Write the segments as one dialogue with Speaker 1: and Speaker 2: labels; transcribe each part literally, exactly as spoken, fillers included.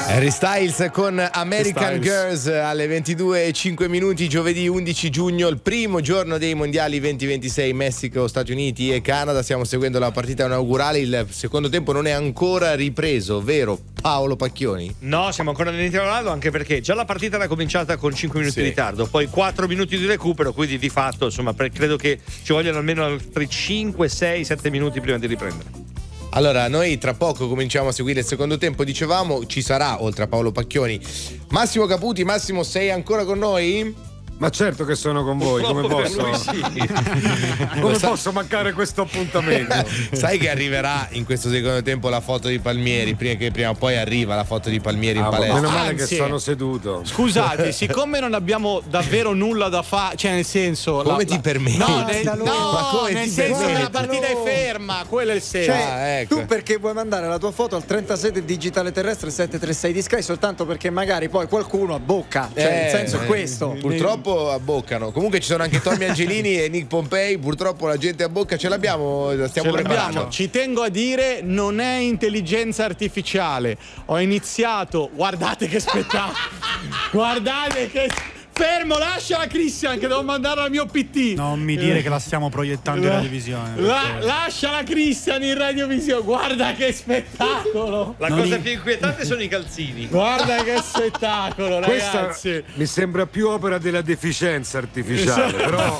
Speaker 1: Harry Styles con American
Speaker 2: Styles.
Speaker 1: Girls alle ventidue e cinque minuti, giovedì undici giugno, il primo giorno dei mondiali duemilaventisei, Messico, Stati Uniti e Canada. Stiamo seguendo la partita inaugurale, il secondo tempo non è ancora ripreso, vero Paolo Pacchioni?
Speaker 3: No, siamo ancora nell'intervallo, anche perché già la partita era cominciata con cinque minuti
Speaker 1: Sì.
Speaker 3: di ritardo, poi quattro minuti di recupero, quindi di fatto insomma per- credo che ci vogliano almeno altri cinque, sei, sette minuti prima di riprendere.
Speaker 1: Allora, noi tra poco cominciamo a seguire il secondo tempo, dicevamo, ci sarà, oltre a Paolo Pacchioni, Massimo Caputi. Massimo, sei ancora con noi?
Speaker 2: Ma certo che sono con voi, come posso?
Speaker 3: Lui sì.
Speaker 2: Come posso mancare questo appuntamento?
Speaker 1: Sai che arriverà in questo secondo tempo la foto di Palmieri, prima che prima o poi arriva la foto di Palmieri in
Speaker 2: Ah,
Speaker 1: palestra.
Speaker 2: meno male
Speaker 4: Anzi,
Speaker 2: che sono seduto.
Speaker 4: Scusate, siccome non abbiamo davvero nulla da fare, cioè nel senso.
Speaker 1: Come
Speaker 4: la-
Speaker 1: ti
Speaker 4: la-
Speaker 1: permetti?
Speaker 4: No, nel,
Speaker 5: Guardalo.
Speaker 4: no,
Speaker 1: Ma come
Speaker 4: nel
Speaker 1: ti
Speaker 4: senso che
Speaker 1: permetti?
Speaker 4: la partita è ferma, quello è il senso.
Speaker 5: Cioè,
Speaker 1: Ah, ecco.
Speaker 5: tu perché vuoi mandare la tua foto al trentasette digitale terrestre sette tre sei di Sky soltanto perché magari poi qualcuno abbocca? Cioè,
Speaker 1: Eh,
Speaker 5: il senso è
Speaker 1: eh,
Speaker 5: questo.
Speaker 1: Purtroppo abboccano. Comunque ci sono anche Tommy Angelini e Nick Pompei. Purtroppo la gente abbocca, ce l'abbiamo, la stiamo
Speaker 4: Ce
Speaker 1: preparando.
Speaker 4: l'abbiamo. Ci tengo a dire, non è intelligenza artificiale. Ho iniziato, guardate che spettacolo. Guardate che fermo, lascia la Christian che devo mandarla al mio P T.
Speaker 6: Non mi dire che la stiamo proiettando in radiovisione.
Speaker 4: La,
Speaker 6: perché-
Speaker 4: lascia la Christian in radiovisione, guarda che spettacolo.
Speaker 3: La
Speaker 6: Non
Speaker 3: cosa
Speaker 6: in-
Speaker 3: più inquietante sono i calzini.
Speaker 4: Guarda che spettacolo,
Speaker 2: Questa
Speaker 4: ragazzi.
Speaker 2: mi sembra più opera della deficienza artificiale, però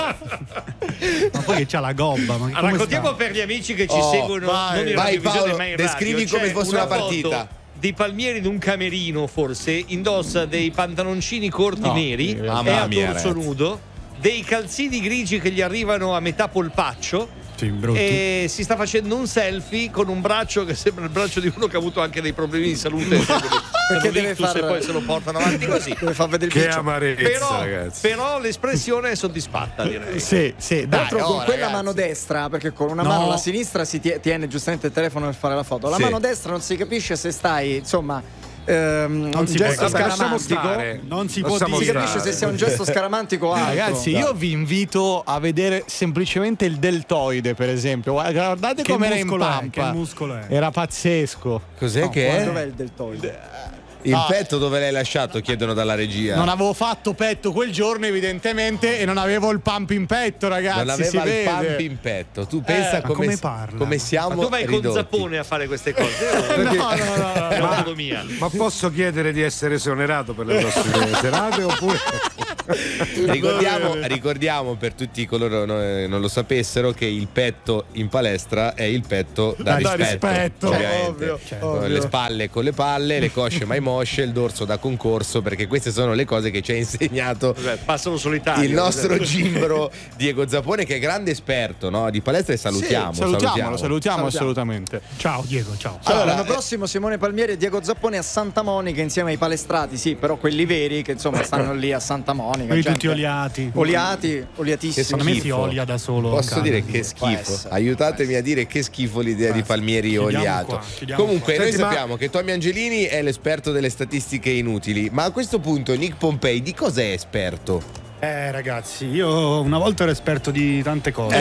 Speaker 6: Ma poi che c'ha la gobba. Ma come
Speaker 3: Raccontiamo
Speaker 6: sta?
Speaker 3: per gli amici che ci
Speaker 1: Oh,
Speaker 3: seguono
Speaker 1: vai,
Speaker 3: non in
Speaker 1: vai,
Speaker 3: radiovisione
Speaker 1: Paolo,
Speaker 3: ma in radio.
Speaker 1: descrivi
Speaker 3: C'è
Speaker 1: come fosse
Speaker 3: una
Speaker 1: una partita.
Speaker 3: foto di Palmieri in un camerino, forse indossa dei pantaloncini corti
Speaker 4: No,
Speaker 3: neri,
Speaker 1: mamma
Speaker 3: è a
Speaker 1: mia,
Speaker 3: torso
Speaker 1: ragazzi.
Speaker 3: nudo, dei calzini grigi che gli arrivano a metà polpaccio.
Speaker 6: Sì, brutti.
Speaker 3: E si sta facendo un selfie con un braccio che sembra il braccio di uno che ha avuto anche dei problemi di salute perché
Speaker 5: deve far-
Speaker 3: e poi se lo portano avanti così.
Speaker 5: Deve far vedere il
Speaker 2: che
Speaker 5: piccio.
Speaker 2: amarezza,
Speaker 3: Però,
Speaker 2: ragazzi.
Speaker 3: però l'espressione è soddisfatta, direi.
Speaker 4: Sì, sì,
Speaker 5: Tra
Speaker 4: dai.
Speaker 5: l'altro con
Speaker 4: oh,
Speaker 5: quella
Speaker 4: ragazzi.
Speaker 5: mano destra, perché con una
Speaker 6: No.
Speaker 5: mano la sinistra si tie- tiene giustamente il telefono per fare la foto, la
Speaker 1: Sì.
Speaker 5: mano destra non si capisce se stai, insomma, ehm, un
Speaker 6: si
Speaker 5: gesto
Speaker 6: può-
Speaker 2: Vabbè, lasciamo
Speaker 5: scaramantico.
Speaker 2: stare.
Speaker 6: Non si può
Speaker 2: Lasciamo
Speaker 5: Si
Speaker 6: dire.
Speaker 5: capisce
Speaker 2: stare.
Speaker 5: se sia un gesto scaramantico o altro.
Speaker 4: Ragazzi, io vi invito a vedere semplicemente il deltoide, per esempio. Guardate
Speaker 6: Che
Speaker 4: come era in
Speaker 6: muscolo è?
Speaker 4: pampa.
Speaker 6: Che muscolo è?
Speaker 4: Era pazzesco.
Speaker 1: Cos'è
Speaker 5: No,
Speaker 1: che è?
Speaker 5: dov'è il deltoide?
Speaker 1: Il
Speaker 4: Ah.
Speaker 1: petto dove l'hai lasciato, chiedono dalla regia.
Speaker 4: Non avevo fatto petto quel giorno, evidentemente, e non avevo il pump in petto, ragazzi.
Speaker 1: Non
Speaker 4: si
Speaker 1: aveva il
Speaker 4: vede.
Speaker 1: pump in petto. Tu pensa
Speaker 4: Eh,
Speaker 6: ma
Speaker 1: come,
Speaker 6: come parla?
Speaker 1: come siamo
Speaker 3: Ma tu vai con
Speaker 1: ridotti.
Speaker 3: Zappone a fare queste cose?
Speaker 4: No, no, no, no.
Speaker 3: È l'autonomia.
Speaker 2: Ma posso chiedere di essere esonerato per le prossime serate oppure
Speaker 1: Ricordiamo, ricordiamo per tutti coloro che non lo sapessero che il petto in palestra è il petto da,
Speaker 4: Da
Speaker 1: rispetto,
Speaker 4: rispetto,
Speaker 1: ovviamente.
Speaker 4: ovvio,
Speaker 1: Cioè,
Speaker 4: ovvio.
Speaker 1: le spalle con le palle, le cosce mai mosce, il dorso da concorso, perché queste sono le cose che ci ha insegnato
Speaker 3: Vabbè, passano solitario.
Speaker 1: il nostro gimbro Diego Zappone, che è grande esperto, no, di palestra, e salutiamo,
Speaker 4: Sì, salutiamolo, salutiamo,
Speaker 5: Salutiamo.
Speaker 4: assolutamente.
Speaker 6: Ciao Diego, ciao.
Speaker 5: Allora,
Speaker 1: Allora,
Speaker 5: l'anno
Speaker 1: eh,
Speaker 5: prossimo Simone Palmieri e Diego Zappone a Santa Monica insieme ai palestrati, sì, però quelli veri che insomma stanno lì a Santa Monica.
Speaker 6: Quelli
Speaker 5: gente-
Speaker 6: tutti oliati.
Speaker 5: Oliati, oliatissimi.
Speaker 6: Secondo me si
Speaker 1: schifo.
Speaker 6: olia da solo. in
Speaker 1: Posso
Speaker 6: casa.
Speaker 1: dire che
Speaker 5: Può
Speaker 1: schifo?
Speaker 5: essere,
Speaker 1: Aiutatemi a dire che schifo l'idea di Palmieri
Speaker 6: Chiudiamo
Speaker 1: oliato.
Speaker 6: qua, chiudiamo
Speaker 1: Comunque,
Speaker 2: qua.
Speaker 1: noi
Speaker 2: Senti, ma-
Speaker 1: sappiamo che Tommy Angelini è l'esperto delle statistiche inutili, ma a questo punto Nick Pompei di cosa è esperto?
Speaker 6: Eh ragazzi, io una volta ero esperto di tante cose.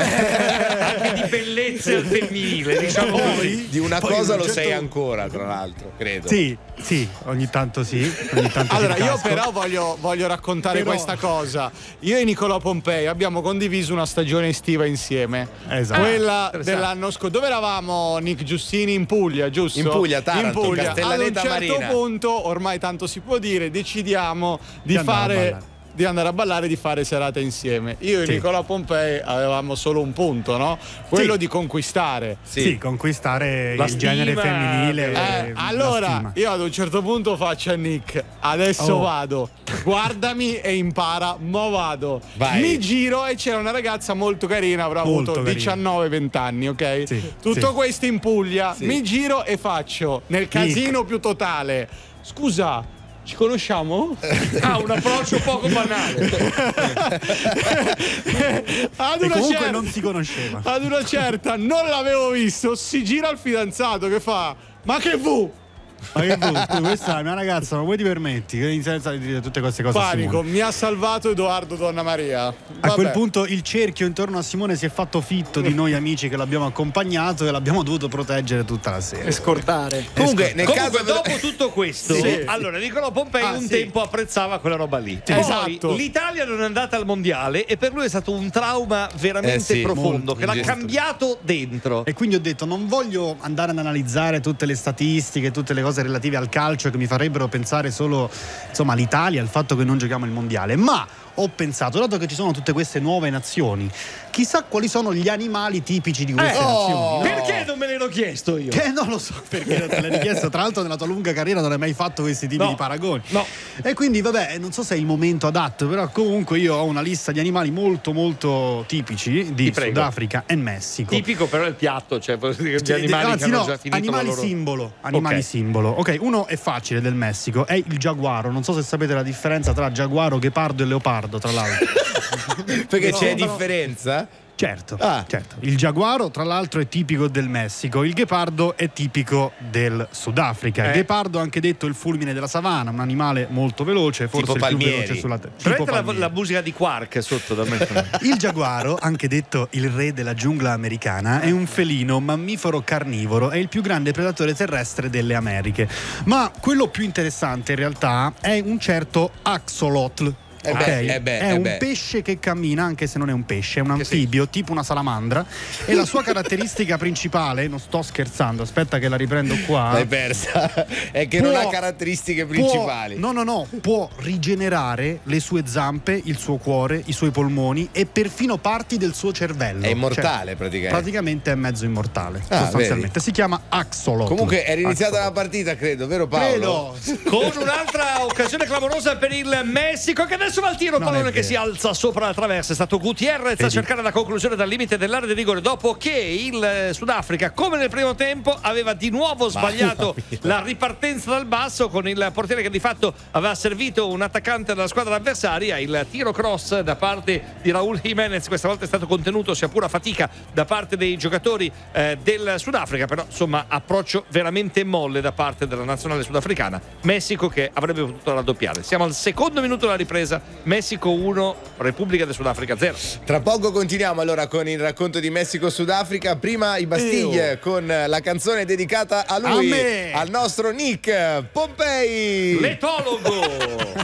Speaker 3: Anche di bellezza al femminile, diciamo così.
Speaker 1: Di una
Speaker 6: Poi
Speaker 1: cosa
Speaker 6: un
Speaker 1: lo
Speaker 6: certo-
Speaker 1: sei ancora, tra l'altro, credo.
Speaker 6: Sì, sì, ogni tanto sì. Ogni tanto
Speaker 4: Allora,
Speaker 6: ci
Speaker 4: io
Speaker 6: casco.
Speaker 4: però voglio, voglio raccontare
Speaker 6: Però-
Speaker 4: questa cosa. Io e Nicolò Pompei abbiamo condiviso una stagione estiva insieme.
Speaker 6: Esatto.
Speaker 4: Quella
Speaker 3: interessante.
Speaker 4: dell'anno scorso. Dove eravamo, Nick Giustini? In Puglia, giusto?
Speaker 1: In Puglia, Taranto,
Speaker 4: In Puglia. Ad un
Speaker 1: Castellaneta
Speaker 4: certo
Speaker 1: Marina.
Speaker 4: punto, ormai tanto si può dire, decidiamo di,
Speaker 6: Di andare a
Speaker 4: fare.
Speaker 6: ballare.
Speaker 4: Di andare a ballare e di fare serate insieme. Io e
Speaker 6: Sì.
Speaker 4: Nicolò Pompei avevamo solo un punto, no? Quello
Speaker 6: Sì.
Speaker 4: di conquistare.
Speaker 6: Sì,
Speaker 1: Sì.
Speaker 6: conquistare
Speaker 3: La
Speaker 6: il genere
Speaker 3: stima,
Speaker 6: femminile.
Speaker 4: Eh,
Speaker 6: la
Speaker 4: allora
Speaker 6: stima.
Speaker 4: io ad un certo punto faccio a Nick, adesso
Speaker 6: Oh.
Speaker 4: vado, guardami e impara, mo vado.
Speaker 1: Vai.
Speaker 4: Mi giro e c'era una ragazza molto carina, avrà
Speaker 6: Molto
Speaker 4: avuto
Speaker 6: carina.
Speaker 4: diciannove venti anni, ok?
Speaker 6: Sì,
Speaker 4: Tutto
Speaker 6: sì.
Speaker 4: questo in Puglia,
Speaker 1: Sì.
Speaker 4: mi giro e faccio nel casino più totale. Scusa, ci conosciamo?
Speaker 3: Ha un approccio poco banale.
Speaker 4: ad,
Speaker 6: E
Speaker 4: una
Speaker 6: comunque
Speaker 4: certa,
Speaker 6: non si conosceva.
Speaker 4: ad una certa non l'avevo visto, si gira il fidanzato che fa, ma che vu?
Speaker 6: Ma che brutto, questa è la mia ragazza, ma come ti permetti? Che senza di dire tutte queste cose a
Speaker 4: Panico,
Speaker 6: Simone?
Speaker 4: mi ha salvato Edoardo Donna Maria.
Speaker 6: A
Speaker 4: Vabbè.
Speaker 6: quel punto il cerchio intorno a Simone si è fatto fitto di noi amici che l'abbiamo accompagnato e l'abbiamo dovuto proteggere tutta la sera.
Speaker 5: E scortare.
Speaker 1: Comunque, nel
Speaker 3: Comunque,
Speaker 1: caso
Speaker 3: dopo tutto questo,
Speaker 4: Sì.
Speaker 3: allora Nicolò Pompei
Speaker 4: Ah,
Speaker 3: un
Speaker 4: sì.
Speaker 3: tempo apprezzava quella roba lì. Poi
Speaker 4: Esatto.
Speaker 3: l'Italia non è andata al mondiale e per lui è stato un trauma veramente
Speaker 1: Eh sì,
Speaker 3: profondo
Speaker 6: molto,
Speaker 3: che l'ha
Speaker 1: giusto.
Speaker 3: cambiato dentro.
Speaker 6: E quindi ho detto non voglio andare ad analizzare tutte le statistiche, tutte le cose relative al calcio che mi farebbero pensare solo insomma all'Italia, al fatto che non giochiamo il mondiale, ma ho pensato, dato che ci sono tutte queste nuove nazioni, chissà quali sono gli animali tipici di queste
Speaker 3: Eh,
Speaker 6: nazioni.
Speaker 1: oh,
Speaker 6: no?
Speaker 3: Perché non me l'ero chiesto io?
Speaker 6: Che non lo so perché non te l'hai richiesto, tra l'altro nella tua lunga carriera non hai mai fatto questi tipi
Speaker 3: No,
Speaker 6: di paragoni.
Speaker 3: no.
Speaker 6: E quindi vabbè, non so se è il momento adatto, però comunque io ho una lista di animali molto molto tipici di
Speaker 3: Ti prego.
Speaker 6: Sudafrica e Messico.
Speaker 3: Tipico però è il piatto, cioè gli
Speaker 6: Cioè,
Speaker 3: animali
Speaker 6: anzi,
Speaker 3: che hanno
Speaker 6: no,
Speaker 3: già finito
Speaker 6: animali
Speaker 3: la loro...
Speaker 6: simbolo, animali
Speaker 3: Ok.
Speaker 6: simbolo. Ok, uno è facile del Messico, è il giaguaro. Non so se sapete la differenza tra giaguaro, ghepardo e leopardo, tra l'altro.
Speaker 1: Perché
Speaker 6: No,
Speaker 1: c'è
Speaker 6: no.
Speaker 1: differenza?
Speaker 6: Certo,
Speaker 1: Ah.
Speaker 6: certo. Il giaguaro, tra l'altro, è tipico del Messico, il ghepardo è tipico del Sudafrica.
Speaker 3: Eh.
Speaker 6: Il ghepardo, anche detto il fulmine della savana, un animale molto veloce, forse
Speaker 1: Tipo
Speaker 6: il più
Speaker 1: Palmieri.
Speaker 6: veloce sulla terra.
Speaker 3: Prendete la, la musica di Quark sotto da me.
Speaker 6: Il giaguaro, anche detto il re della giungla americana, è un felino mammifero carnivoro, è il più grande predatore terrestre delle Americhe. Ma quello più interessante in realtà è un certo axolotl.
Speaker 1: Eh
Speaker 6: ok?
Speaker 1: beh, eh beh,
Speaker 6: è
Speaker 1: eh
Speaker 6: un
Speaker 1: beh.
Speaker 6: pesce che cammina, anche se non è un pesce, è un
Speaker 3: Che sì.
Speaker 6: anfibio, tipo una salamandra. E la sua caratteristica principale, non sto scherzando, aspetta che la riprendo qua.
Speaker 1: L'hai persa. È che
Speaker 6: Può-
Speaker 1: non ha caratteristiche
Speaker 6: può-
Speaker 1: principali.
Speaker 6: no, no, no, può rigenerare le sue zampe, il suo cuore, i suoi polmoni e perfino parti del suo cervello.
Speaker 1: È immortale,
Speaker 6: Cioè,
Speaker 1: praticamente.
Speaker 6: praticamente è mezzo immortale,
Speaker 1: Ah,
Speaker 6: sostanzialmente. Si chiama axolotl.
Speaker 1: Comunque è riniziata la
Speaker 6: Axolotl.
Speaker 1: partita, credo, vero Paolo?
Speaker 6: Credo.
Speaker 3: Con un'altra occasione clamorosa per il Messico, che adesso va al tiro,
Speaker 6: Non
Speaker 3: pallone
Speaker 6: è
Speaker 3: che
Speaker 6: vero.
Speaker 3: si alza sopra la traversa. È stato Gutierrez a
Speaker 6: Vedi.
Speaker 3: cercare la conclusione dal limite dell'area di rigore, dopo che il eh, Sudafrica, come nel primo tempo, aveva di nuovo sbagliato la ripartenza dal basso, con il portiere che di fatto aveva servito un attaccante della squadra avversaria. Il tiro cross da parte di Raúl Jiménez questa volta è stato contenuto, sia pure a fatica, da parte dei giocatori eh, del Sudafrica, però insomma approccio veramente molle da parte della nazionale sudafricana. Messico che avrebbe potuto raddoppiare. Siamo al secondo minuto della ripresa. Messico uno, Repubblica del Sudafrica zero.
Speaker 1: Tra poco continuiamo allora con il racconto di Messico-Sudafrica. Prima i Bastiglie con la canzone dedicata a lui,
Speaker 6: A me.
Speaker 1: al nostro Nick Pompei.
Speaker 3: L'etologo.